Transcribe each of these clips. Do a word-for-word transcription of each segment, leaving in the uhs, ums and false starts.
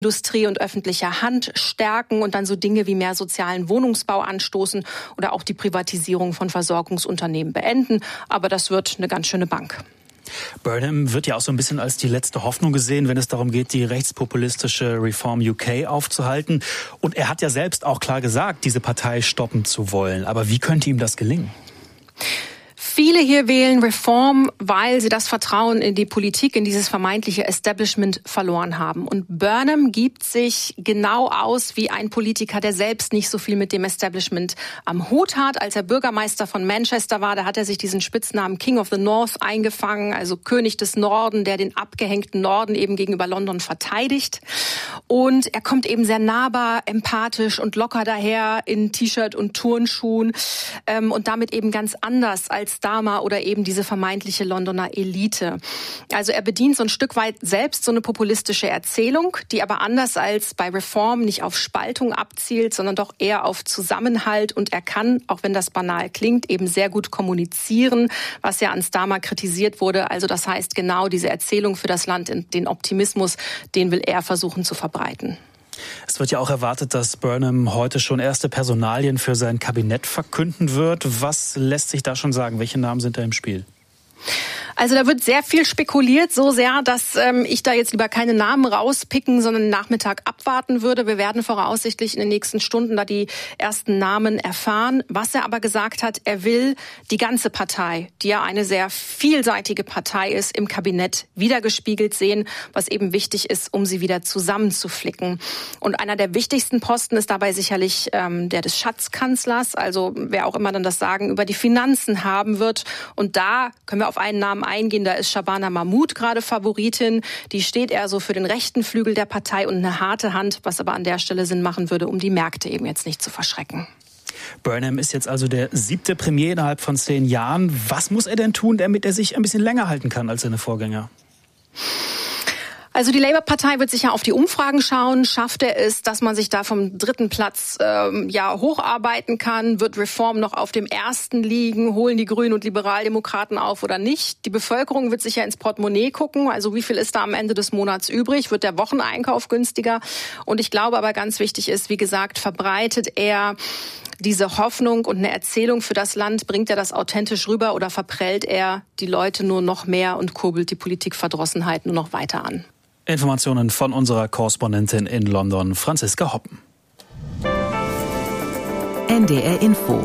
Industrie und öffentlicher Hand stärken und dann so Dinge wie mehr sozialen Wohnungsbau anstoßen oder auch die Privatisierung von Versorgungsunternehmen beenden. Aber das wird eine ganz schöne Bank. Burnham wird ja auch so ein bisschen als die letzte Hoffnung gesehen, wenn es darum geht, die rechtspopulistische Reform U K aufzuhalten. Und er hat ja selbst auch klar gesagt, diese Partei stoppen zu wollen. Aber wie könnte ihm das gelingen? Viele hier wählen Reform, weil sie das Vertrauen in die Politik, in dieses vermeintliche Establishment verloren haben. Und Burnham gibt sich genau aus wie ein Politiker, der selbst nicht so viel mit dem Establishment am Hut hat. Als er Bürgermeister von Manchester war, da hat er sich diesen Spitznamen King of the North eingefangen, also König des Norden, der den abgehängten Norden eben gegenüber London verteidigt. Und er kommt eben sehr nahbar, empathisch und locker daher in T-Shirt und Turnschuhen ähm, und damit eben ganz anders als Starmer oder eben diese vermeintliche Londoner Elite. Also er bedient so ein Stück weit selbst so eine populistische Erzählung, die aber anders als bei Reform nicht auf Spaltung abzielt, sondern doch eher auf Zusammenhalt. Und er kann, auch wenn das banal klingt, eben sehr gut kommunizieren, was ja an Starmer kritisiert wurde. Also das heißt, genau diese Erzählung für das Land, den Optimismus, den will er versuchen zu verbreiten. Es wird ja auch erwartet, dass Burnham heute schon erste Personalien für sein Kabinett verkünden wird. Was lässt sich da schon sagen? Welche Namen sind da im Spiel? Also da wird sehr viel spekuliert, so sehr, dass ähm, ich da jetzt lieber keine Namen rauspicken, sondern Nachmittag abwarten würde. Wir werden voraussichtlich in den nächsten Stunden da die ersten Namen erfahren. Was er aber gesagt hat, er will die ganze Partei, die ja eine sehr vielseitige Partei ist, im Kabinett wiedergespiegelt sehen, was eben wichtig ist, um sie wieder zusammenzuflicken. Und einer der wichtigsten Posten ist dabei sicherlich ähm, der des Schatzkanzlers, also wer auch immer dann das Sagen über die Finanzen haben wird. Und da können wir auf einen Namen eingehen, da ist Shabana Mahmood gerade Favoritin. Die steht eher so für den rechten Flügel der Partei und eine harte Hand, was aber an der Stelle Sinn machen würde, um die Märkte eben jetzt nicht zu verschrecken. Burnham ist jetzt also der siebte Premier innerhalb von zehn Jahren. Was muss er denn tun, damit er sich ein bisschen länger halten kann als seine Vorgänger? Also die Labour-Partei wird sicher auf die Umfragen schauen. Schafft er es, dass man sich da vom dritten Platz ähm, ja hocharbeiten kann? Wird Reform noch auf dem ersten liegen? Holen die Grünen und Liberaldemokraten auf oder nicht? Die Bevölkerung wird sicher ins Portemonnaie gucken. Also wie viel ist da am Ende des Monats übrig? Wird der Wocheneinkauf günstiger? Und ich glaube aber ganz wichtig ist, wie gesagt, verbreitet er diese Hoffnung und eine Erzählung für das Land? Bringt er das authentisch rüber oder verprellt er die Leute nur noch mehr und kurbelt die Politikverdrossenheit nur noch weiter an? Informationen von unserer Korrespondentin in London, Franziska Hoppen. N D R Info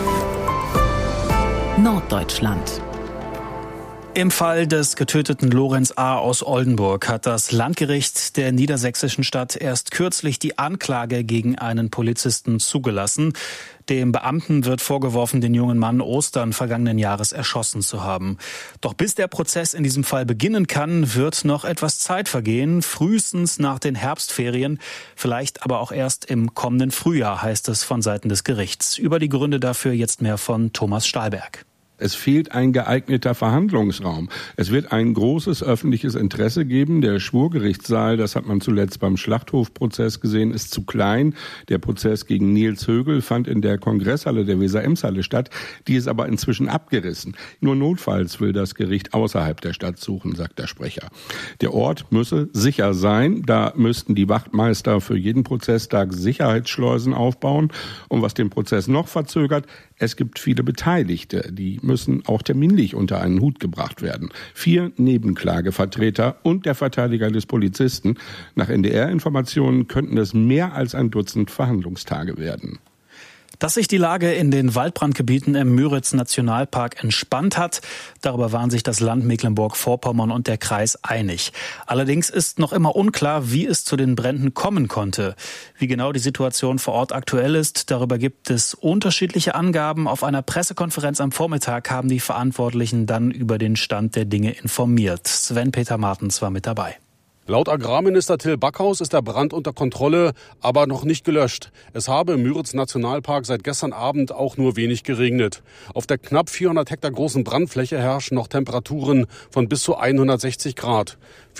Norddeutschland. Im Fall des getöteten Lorenz A. aus Oldenburg hat das Landgericht der niedersächsischen Stadt erst kürzlich die Anklage gegen einen Polizisten zugelassen. Dem Beamten wird vorgeworfen, den jungen Mann Ostern vergangenen Jahres erschossen zu haben. Doch bis der Prozess in diesem Fall beginnen kann, wird noch etwas Zeit vergehen, frühestens nach den Herbstferien, vielleicht aber auch erst im kommenden Frühjahr, heißt es von Seiten des Gerichts. Über die Gründe dafür jetzt mehr von Thomas Stahlberg. Es fehlt ein geeigneter Verhandlungsraum. Es wird ein großes öffentliches Interesse geben. Der Schwurgerichtssaal, das hat man zuletzt beim Schlachthofprozess gesehen, ist zu klein. Der Prozess gegen Nils Högel fand in der Kongresshalle der Weser-Ems-Halle statt. Die ist aber inzwischen abgerissen. Nur notfalls will das Gericht außerhalb der Stadt suchen, sagt der Sprecher. Der Ort müsse sicher sein. Da müssten die Wachtmeister für jeden Prozesstag Sicherheitsschleusen aufbauen. Und was den Prozess noch verzögert, es gibt viele Beteiligte, die müssen auch terminlich unter einen Hut gebracht werden. Vier Nebenklagevertreter und der Verteidiger des Polizisten. Nach N D R-Informationen könnten es mehr als ein Dutzend Verhandlungstage werden. Dass sich die Lage in den Waldbrandgebieten im Müritz-Nationalpark entspannt hat, darüber waren sich das Land Mecklenburg-Vorpommern und der Kreis einig. Allerdings ist noch immer unklar, wie es zu den Bränden kommen konnte. Wie genau die Situation vor Ort aktuell ist, darüber gibt es unterschiedliche Angaben. Auf einer Pressekonferenz am Vormittag haben die Verantwortlichen dann über den Stand der Dinge informiert. Sven-Peter Martens war mit dabei. Laut Agrarminister Till Backhaus ist der Brand unter Kontrolle, aber noch nicht gelöscht. Es habe im Müritz-Nationalpark seit gestern Abend auch nur wenig geregnet. Auf der knapp vierhundert Hektar großen Brandfläche herrschen noch Temperaturen von bis zu hundertsechzig Grad.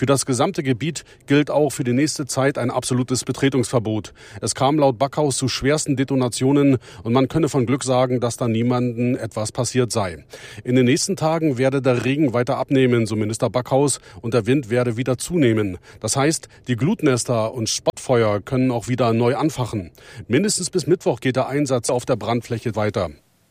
Für das gesamte Gebiet gilt auch für die nächste Zeit ein absolutes Betretungsverbot. Es kam laut Backhaus zu schwersten Detonationen und man könne von Glück sagen, dass da niemandem etwas passiert sei. In den nächsten Tagen werde der Regen weiter abnehmen, so Minister Backhaus, und der Wind werde wieder zunehmen. Das heißt, die Glutnester und Spottfeuer können auch wieder neu anfachen. Mindestens bis Mittwoch geht der Einsatz auf der Brandfläche weiter.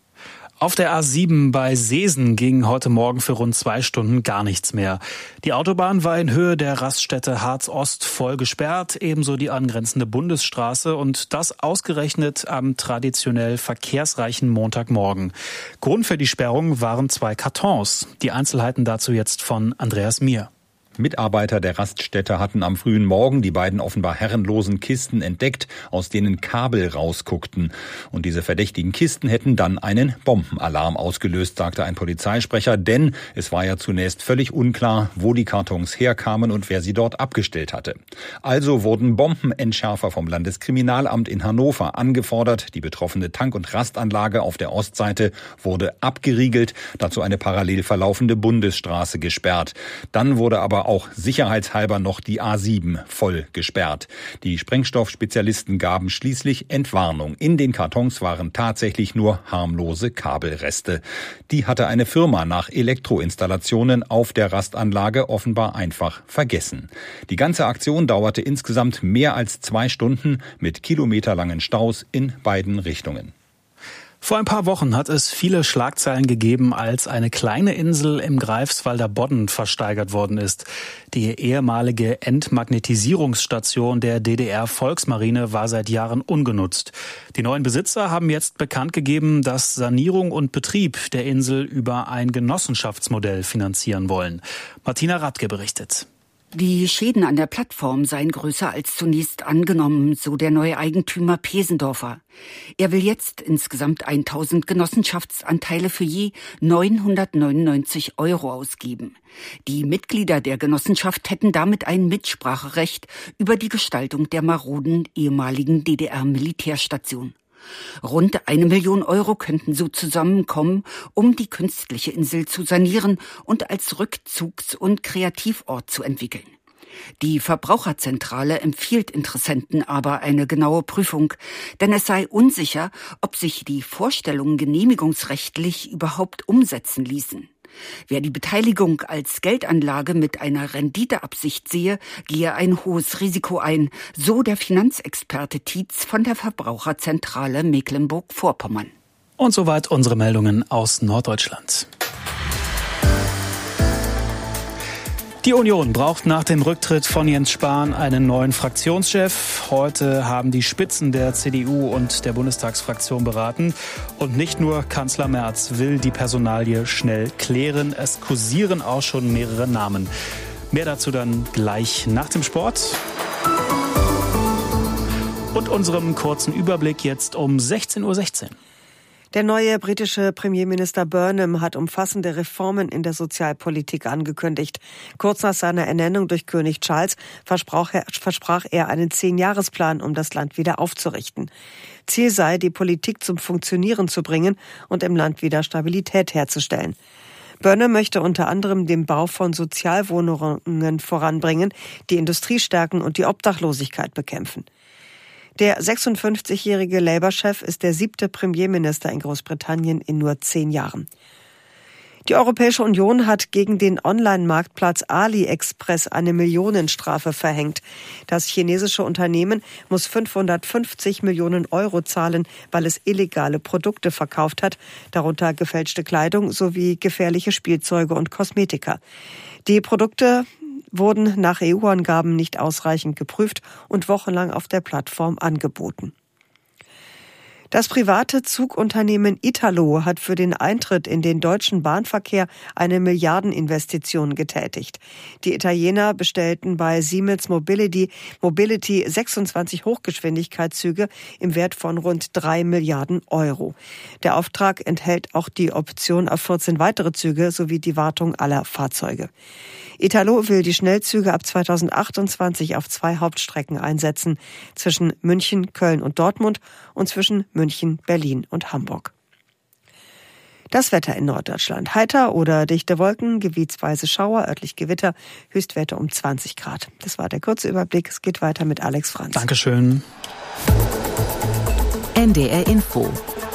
Auf der A sieben bei Seesen ging heute Morgen für rund zwei Stunden gar nichts mehr. Die Autobahn war in Höhe der Raststätte Harz-Ost voll gesperrt, ebenso die angrenzende Bundesstraße, und das ausgerechnet am traditionell verkehrsreichen Montagmorgen. Grund für die Sperrung waren zwei Kartons. Die Einzelheiten dazu jetzt von Andreas Mier. Mitarbeiter der Raststätte hatten am frühen Morgen die beiden offenbar herrenlosen Kisten entdeckt, aus denen Kabel rausguckten. Und diese verdächtigen Kisten hätten dann einen Bombenalarm ausgelöst, sagte ein Polizeisprecher, denn es war ja zunächst völlig unklar, wo die Kartons herkamen und wer sie dort abgestellt hatte. Also wurden Bombenentschärfer vom Landeskriminalamt in Hannover angefordert. Die betroffene Tank- und Rastanlage auf der Ostseite wurde abgeriegelt, dazu eine parallel verlaufende Bundesstraße gesperrt. Dann wurde aber auch sicherheitshalber noch die A sieben voll gesperrt. Die Sprengstoffspezialisten gaben schließlich Entwarnung. In den Kartons waren tatsächlich nur harmlose Kabelreste. Die hatte eine Firma nach Elektroinstallationen auf der Rastanlage offenbar einfach vergessen. Die ganze Aktion dauerte insgesamt mehr als zwei Stunden mit kilometerlangen Staus in beiden Richtungen. Vor ein paar Wochen hat es viele Schlagzeilen gegeben, als eine kleine Insel im Greifswalder Bodden versteigert worden ist. Die ehemalige Entmagnetisierungsstation der D D R-Volksmarine war seit Jahren ungenutzt. Die neuen Besitzer haben jetzt bekannt gegeben, dass Sanierung und Betrieb der Insel über ein Genossenschaftsmodell finanzieren wollen. Martina Radke berichtet. Die Schäden an der Plattform seien größer als zunächst angenommen, so der neue Eigentümer Pesendorfer. Er will jetzt insgesamt tausend Genossenschaftsanteile für je neunhundertneunundneunzig Euro ausgeben. Die Mitglieder der Genossenschaft hätten damit ein Mitspracherecht über die Gestaltung der maroden ehemaligen D D R-Militärstation. Rund eine Million Euro könnten so zusammenkommen, um die künstliche Insel zu sanieren und als Rückzugs- und Kreativort zu entwickeln. Die Verbraucherzentrale empfiehlt Interessenten aber eine genaue Prüfung, denn es sei unsicher, ob sich die Vorstellungen genehmigungsrechtlich überhaupt umsetzen ließen. Wer die Beteiligung als Geldanlage mit einer Renditeabsicht sehe, gehe ein hohes Risiko ein, so der Finanzexperte Tietz von der Verbraucherzentrale Mecklenburg-Vorpommern. Und soweit unsere Meldungen aus Norddeutschland. Die Union braucht nach dem Rücktritt von Jens Spahn einen neuen Fraktionschef. Heute haben die Spitzen der C D U und der Bundestagsfraktion beraten. Und nicht nur Kanzler Merz will die Personalie schnell klären. Es kursieren auch schon mehrere Namen. Mehr dazu dann gleich nach dem Sport. Und unserem kurzen Überblick jetzt um sechzehn Uhr sechzehn. Der neue britische Premierminister Burnham hat umfassende Reformen in der Sozialpolitik angekündigt. Kurz nach seiner Ernennung durch König Charles versprach er, versprach er einen Zehn-Jahresplan, um das Land wieder aufzurichten. Ziel sei, die Politik zum Funktionieren zu bringen und im Land wieder Stabilität herzustellen. Burnham möchte unter anderem den Bau von Sozialwohnungen voranbringen, die Industrie stärken und die Obdachlosigkeit bekämpfen. Der sechsundfünfzigjährige Labour-Chef ist der siebte Premierminister in Großbritannien in nur zehn Jahren. Die Europäische Union hat gegen den Online-Marktplatz AliExpress eine Millionenstrafe verhängt. Das chinesische Unternehmen muss fünfhundertfünfzig Millionen Euro zahlen, weil es illegale Produkte verkauft hat, darunter gefälschte Kleidung sowie gefährliche Spielzeuge und Kosmetika. Die Produkte wurden nach E U-Angaben nicht ausreichend geprüft und wochenlang auf der Plattform angeboten. Das private Zugunternehmen Italo hat für den Eintritt in den deutschen Bahnverkehr eine Milliardeninvestition getätigt. Die Italiener bestellten bei Siemens Mobility, Mobility sechsundzwanzig Hochgeschwindigkeitszüge im Wert von rund drei Milliarden Euro. Der Auftrag enthält auch die Option auf vierzehn weitere Züge sowie die Wartung aller Fahrzeuge. Italo will die Schnellzüge ab zweitausendachtundzwanzig auf zwei Hauptstrecken einsetzen, zwischen München, Köln und Dortmund und zwischen München, Berlin und Hamburg. Das Wetter in Norddeutschland. Heiter oder dichte Wolken, gebietsweise Schauer, örtlich Gewitter, Höchstwerte um zwanzig Grad. Das war der kurze Überblick. Es geht weiter mit Alex Franz. Dankeschön. N D R Info.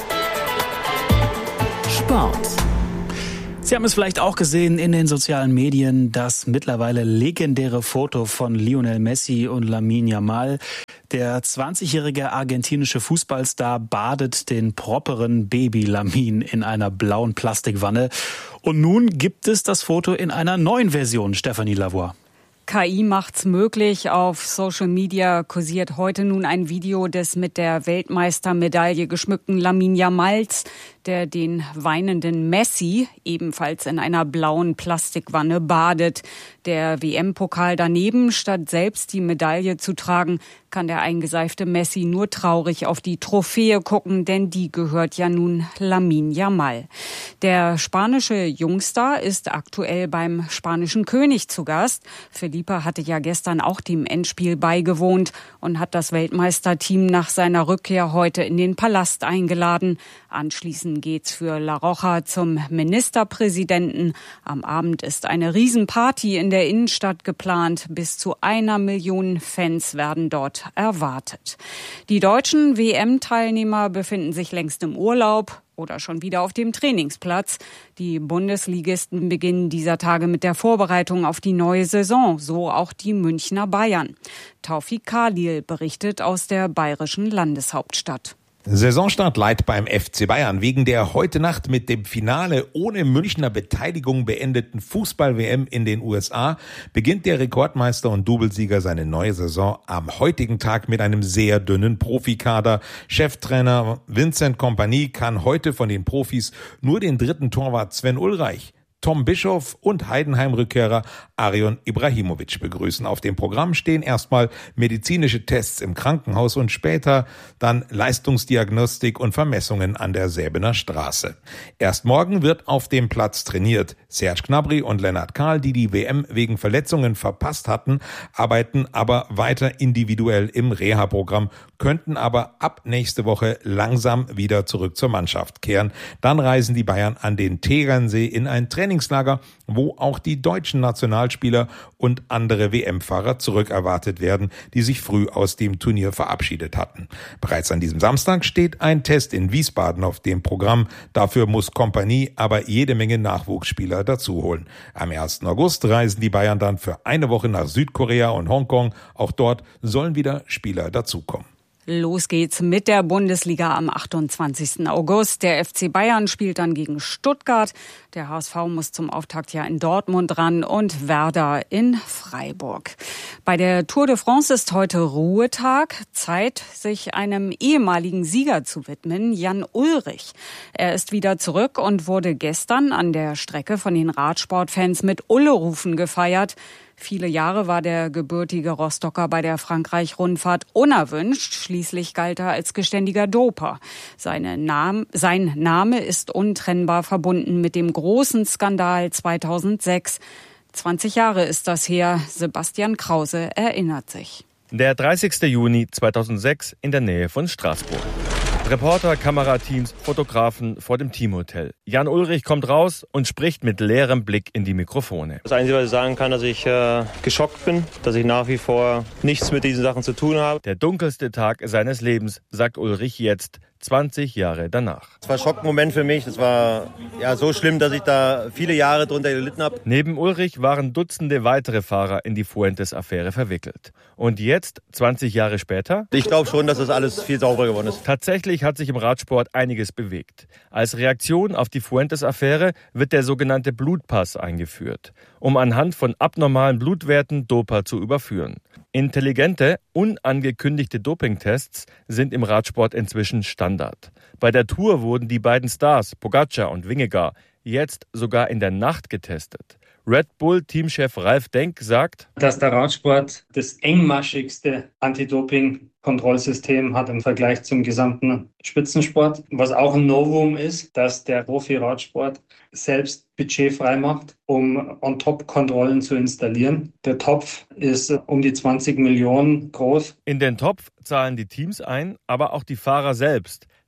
Sport. Sie haben es vielleicht auch gesehen in den sozialen Medien, das mittlerweile legendäre Foto von Lionel Messi und Lamine Yamal. Der zwanzigjährige argentinische Fußballstar badet den properen Baby Lamine in einer blauen Plastikwanne. Und nun gibt es das Foto in einer neuen Version, Stephanie Lavoie. K I macht's möglich. Auf Social Media kursiert heute nun ein Video des mit der Weltmeistermedaille geschmückten Lamine Yamals, der den weinenden Messi ebenfalls in einer blauen Plastikwanne badet. Der W M-Pokal daneben, statt selbst die Medaille zu tragen, kann der eingeseifte Messi nur traurig auf die Trophäe gucken, denn die gehört ja nun Lamine Yamal. Der spanische Jungstar ist aktuell beim spanischen König zu Gast. Felipe hatte ja gestern auch dem Endspiel beigewohnt und hat das Weltmeisterteam nach seiner Rückkehr heute in den Palast eingeladen. Anschließend geht's für La Roja zum Ministerpräsidenten. Am Abend ist eine Riesenparty in der Innenstadt geplant. Bis zu einer Million Fans werden dort erwartet. Die deutschen W M-Teilnehmer befinden sich längst im Urlaub oder schon wieder auf dem Trainingsplatz. Die Bundesligisten beginnen dieser Tage mit der Vorbereitung auf die neue Saison, so auch die Münchner Bayern. Taufik Khalil berichtet aus der bayerischen Landeshauptstadt. Saisonstart light beim F C Bayern. Wegen der heute Nacht mit dem Finale ohne Münchner Beteiligung beendeten Fußball-W M in den U S A beginnt der Rekordmeister und Doublesieger seine neue Saison am heutigen Tag mit einem sehr dünnen Profikader. Cheftrainer Vincent Kompany kann heute von den Profis nur den dritten Torwart Sven Ulreich, Tom Bischoff und Heidenheim-Rückkehrer Arion Ibrahimovic begrüßen. Auf dem Programm stehen erstmal medizinische Tests im Krankenhaus und später dann Leistungsdiagnostik und Vermessungen an der Säbener Straße. Erst morgen wird auf dem Platz trainiert. Serge Gnabry und Lennart Kahl, die die W M wegen Verletzungen verpasst hatten, arbeiten aber weiter individuell im Reha-Programm, könnten aber ab nächste Woche langsam wieder zurück zur Mannschaft kehren. Dann reisen die Bayern an den Tegernsee in ein Trainingslager, wo auch die deutschen Nationalspieler und andere W M-Fahrer zurückerwartet werden, die sich früh aus dem Turnier verabschiedet hatten. Bereits an diesem Samstag steht ein Test in Wiesbaden auf dem Programm. Dafür muss Kompany aber jede Menge Nachwuchsspieler dazuholen. Am ersten August reisen die Bayern dann für eine Woche nach Südkorea und Hongkong. Auch dort sollen wieder Spieler dazukommen. Los geht's mit der Bundesliga am achtundzwanzigsten August. Der F C Bayern spielt dann gegen Stuttgart. Der H S V muss zum Auftakt ja in Dortmund ran und Werder in Freiburg. Bei der Tour de France ist heute Ruhetag. Zeit, sich einem ehemaligen Sieger zu widmen, Jan Ullrich. Er ist wieder zurück und wurde gestern an der Strecke von den Radsportfans mit Ulle-Rufen gefeiert. Viele Jahre war der gebürtige Rostocker bei der Frankreich-Rundfahrt unerwünscht. Schließlich galt er als geständiger Doper. Seine Name, sein Name ist untrennbar verbunden mit dem großen Skandal zweitausendsechs. zwanzig Jahre ist das her. Sebastian Krause erinnert sich. Der dreißigsten Juni zweitausendsechs in der Nähe von Straßburg. Reporter, Kamerateams, Fotografen vor dem Teamhotel. Jan Ullrich kommt raus und spricht mit leerem Blick in die Mikrofone. Das Einzige, was ich sagen kann, dass ich äh, geschockt bin, dass ich nach wie vor nichts mit diesen Sachen zu tun habe. Der dunkelste Tag seines Lebens, sagt Ullrich jetzt, zwanzig Jahre danach. Es war ein Schockmoment für mich. Das war ja so schlimm, dass ich da viele Jahre drunter gelitten habe. Neben Ullrich waren Dutzende weitere Fahrer in die Fuentes-Affäre verwickelt. Und jetzt, zwanzig Jahre später? Ich glaube schon, dass das alles viel sauberer geworden ist. Tatsächlich hat sich im Radsport einiges bewegt. Als Reaktion auf die Fuentes-Affäre wird der sogenannte Blutpass eingeführt, um anhand von abnormalen Blutwerten Doper zu überführen. Intelligente, unangekündigte Dopingtests sind im Radsport inzwischen Standard. Bei der Tour wurden die beiden Stars, Pogacar und Vingegaard, jetzt sogar in der Nacht getestet. Red Bull-Teamchef Ralf Denk sagt, dass der Radsport das engmaschigste Anti-Doping-Kontrollsystem hat im Vergleich zum gesamten Spitzensport. Was auch ein Novum ist, dass der Profi-Radsport selbst budgetfrei macht, um On-Top-Kontrollen zu installieren. Der Topf ist um die zwanzig Millionen groß. In den Topf zahlen die Teams ein, aber auch die Fahrer selbst.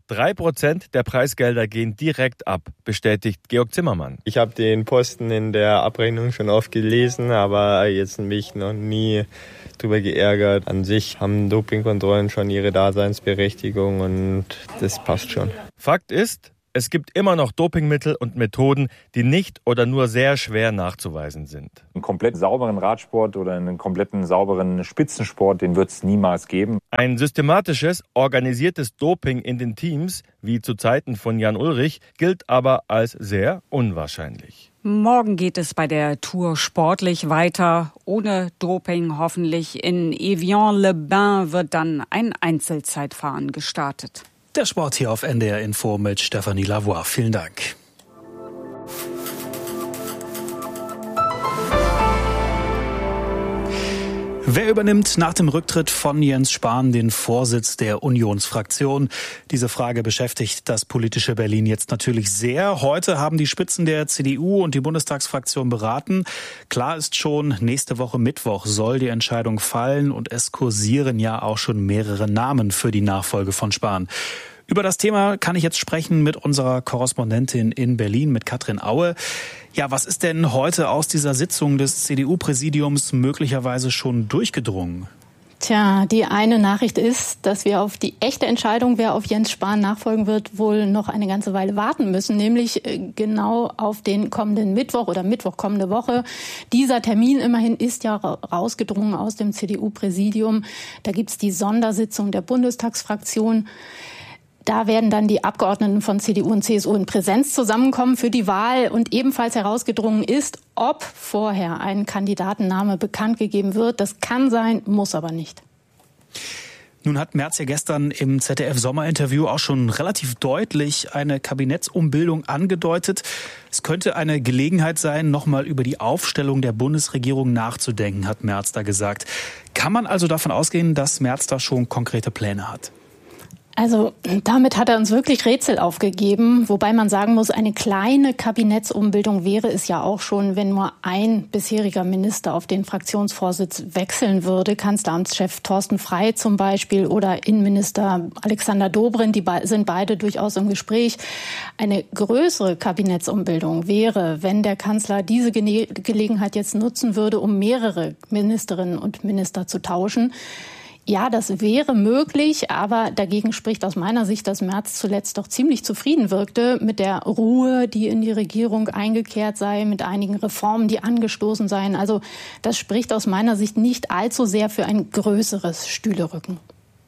Drei Prozent der Preisgelder gehen direkt ab, bestätigt Georg Zimmermann. Ich habe den Posten in der Abrechnung schon oft gelesen, aber jetzt mich noch nie drüber geärgert. An sich haben Dopingkontrollen schon ihre Daseinsberechtigung und das passt schon. Fakt ist, es gibt immer noch Dopingmittel und Methoden, die nicht oder nur sehr schwer nachzuweisen sind. Einen komplett sauberen Radsport oder einen kompletten sauberen Spitzensport, den wird es niemals geben. Ein systematisches, organisiertes Doping in den Teams, wie zu Zeiten von Jan Ullrich, gilt aber als sehr unwahrscheinlich. Morgen geht es bei der Tour sportlich weiter, ohne Doping hoffentlich. In Evian-le-Bain wird dann ein Einzelzeitfahren gestartet. Der Sport hier auf N D R Info mit Stefanie Lavoie. Vielen Dank. Wer übernimmt nach dem Rücktritt von Jens Spahn den Vorsitz der Unionsfraktion? Diese Frage beschäftigt das politische Berlin jetzt natürlich sehr. Heute haben die Spitzen der C D U und die Bundestagsfraktion beraten. Klar ist schon, nächste Woche Mittwoch soll die Entscheidung fallen und es kursieren ja auch schon mehrere Namen für die Nachfolge von Spahn. Über das Thema kann ich jetzt sprechen mit unserer Korrespondentin in Berlin, mit Katrin Aue. Ja, was ist denn heute aus dieser Sitzung des C D U-Präsidiums möglicherweise schon durchgedrungen? Tja, die eine Nachricht ist, dass wir auf die echte Entscheidung, wer auf Jens Spahn nachfolgen wird, wohl noch eine ganze Weile warten müssen, nämlich genau auf den kommenden Mittwoch oder Mittwoch kommende Woche. Dieser Termin immerhin ist ja rausgedrungen aus dem C D U-Präsidium. Da gibt's die Sondersitzung der Bundestagsfraktion. Da werden dann die Abgeordneten von C D U und C S U in Präsenz zusammenkommen für die Wahl. Und ebenfalls herausgedrungen ist, ob vorher ein Kandidatenname bekannt gegeben wird. Das kann sein, muss aber nicht. Nun hat Merz ja gestern im Z D F-Sommerinterview auch schon relativ deutlich eine Kabinettsumbildung angedeutet. Es könnte eine Gelegenheit sein, nochmal über die Aufstellung der Bundesregierung nachzudenken, hat Merz da gesagt. Kann man also davon ausgehen, dass Merz da schon konkrete Pläne hat? Also damit hat er uns wirklich Rätsel aufgegeben, wobei man sagen muss, eine kleine Kabinettsumbildung wäre es ja auch schon, wenn nur ein bisheriger Minister auf den Fraktionsvorsitz wechseln würde. Kanzleramtschef Thorsten Frey zum Beispiel oder Innenminister Alexander Dobrindt, die sind beide durchaus im Gespräch. Eine größere Kabinettsumbildung wäre, wenn der Kanzler diese Gene- Gelegenheit jetzt nutzen würde, um mehrere Ministerinnen und Minister zu tauschen. Ja, das wäre möglich, aber dagegen spricht aus meiner Sicht, dass Merz zuletzt doch ziemlich zufrieden wirkte mit der Ruhe, die in die Regierung eingekehrt sei, mit einigen Reformen, die angestoßen seien. Also das spricht aus meiner Sicht nicht allzu sehr für ein größeres Stühlerücken.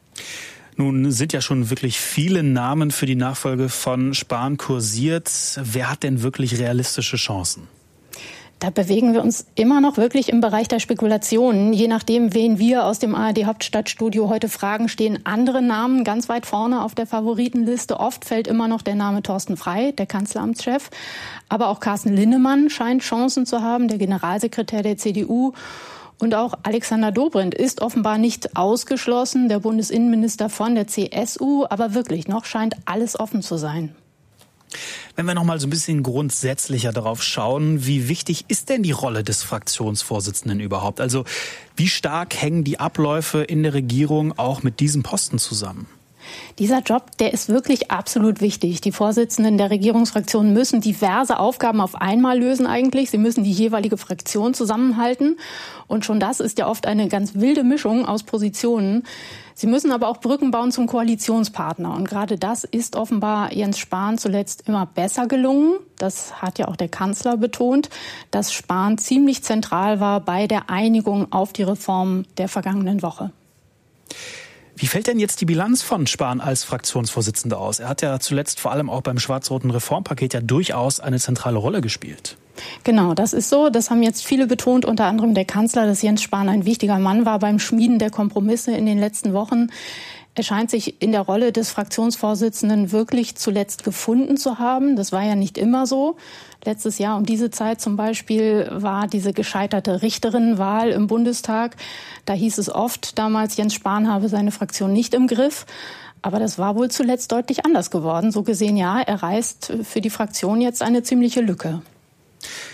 Nun sind ja schon wirklich viele Namen für die Nachfolge von Spahn kursiert. Wer hat denn wirklich realistische Chancen? Da bewegen wir uns immer noch wirklich im Bereich der Spekulationen. Je nachdem, wen wir aus dem A R D-Hauptstadtstudio heute fragen, stehen andere Namen ganz weit vorne auf der Favoritenliste. Oft fällt immer noch der Name Thorsten Frey, der Kanzleramtschef. Aber auch Carsten Linnemann scheint Chancen zu haben, der Generalsekretär der C D U. Und auch Alexander Dobrindt ist offenbar nicht ausgeschlossen, der Bundesinnenminister von der C S U. Aber wirklich, noch scheint alles offen zu sein. Wenn wir noch mal so ein bisschen grundsätzlicher darauf schauen, wie wichtig ist denn die Rolle des Fraktionsvorsitzenden überhaupt? Also wie stark hängen die Abläufe in der Regierung auch mit diesem Posten zusammen? Dieser Job, der ist wirklich absolut wichtig. Die Vorsitzenden der Regierungsfraktionen müssen diverse Aufgaben auf einmal lösen eigentlich. Sie müssen die jeweilige Fraktion zusammenhalten. Und schon das ist ja oft eine ganz wilde Mischung aus Positionen. Sie müssen aber auch Brücken bauen zum Koalitionspartner. Und gerade das ist offenbar Jens Spahn zuletzt immer besser gelungen. Das hat ja auch der Kanzler betont, dass Spahn ziemlich zentral war bei der Einigung auf die Reform der vergangenen Woche. Wie fällt denn jetzt die Bilanz von Spahn als Fraktionsvorsitzender aus? Er hat ja zuletzt vor allem auch beim schwarz-roten Reformpaket ja durchaus eine zentrale Rolle gespielt. Genau, das ist so. Das haben jetzt viele betont, unter anderem der Kanzler, dass Jens Spahn ein wichtiger Mann war beim Schmieden der Kompromisse in den letzten Wochen. Er scheint sich in der Rolle des Fraktionsvorsitzenden wirklich zuletzt gefunden zu haben. Das war ja nicht immer so. Letztes Jahr um diese Zeit zum Beispiel war diese gescheiterte Richterinnenwahl im Bundestag. Da hieß es oft damals, Jens Spahn habe seine Fraktion nicht im Griff. Aber das war wohl zuletzt deutlich anders geworden. So gesehen, ja, er reißt für die Fraktion jetzt eine ziemliche Lücke.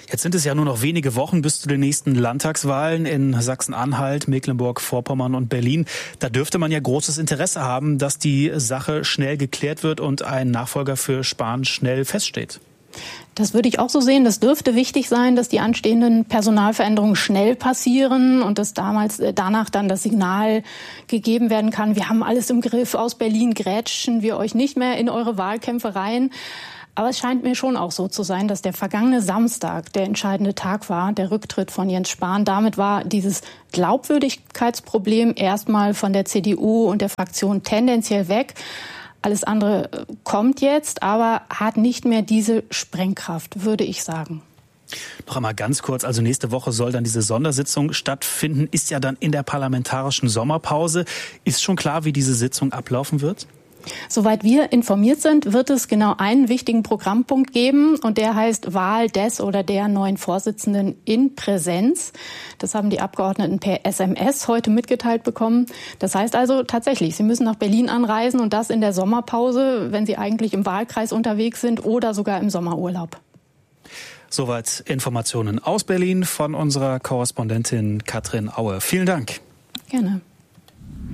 Jetzt sind es ja nur noch wenige Wochen bis zu den nächsten Landtagswahlen in Sachsen-Anhalt, Mecklenburg-Vorpommern und Berlin. Da dürfte man ja großes Interesse haben, dass die Sache schnell geklärt wird und ein Nachfolger für Spahn schnell feststeht. Das würde ich auch so sehen. Das dürfte wichtig sein, dass die anstehenden Personalveränderungen schnell passieren und dass damals, äh, danach dann das Signal gegeben werden kann, wir haben alles im Griff, aus Berlin grätschen wir euch nicht mehr in eure Wahlkämpfe rein. Aber es scheint mir schon auch so zu sein, dass der vergangene Samstag der entscheidende Tag war, der Rücktritt von Jens Spahn. Damit war dieses Glaubwürdigkeitsproblem erstmal von der C D U und der Fraktion tendenziell weg. Alles andere kommt jetzt, aber hat nicht mehr diese Sprengkraft, würde ich sagen. Noch einmal ganz kurz, also nächste Woche soll dann diese Sondersitzung stattfinden, ist ja dann in der parlamentarischen Sommerpause. Ist schon klar, wie diese Sitzung ablaufen wird? Soweit wir informiert sind, wird es genau einen wichtigen Programmpunkt geben und der heißt Wahl des oder der neuen Vorsitzenden in Präsenz. Das haben die Abgeordneten per S M S heute mitgeteilt bekommen. Das heißt also tatsächlich, sie müssen nach Berlin anreisen und das in der Sommerpause, wenn sie eigentlich im Wahlkreis unterwegs sind oder sogar im Sommerurlaub. Soweit Informationen aus Berlin von unserer Korrespondentin Katrin Aue. Vielen Dank. Gerne.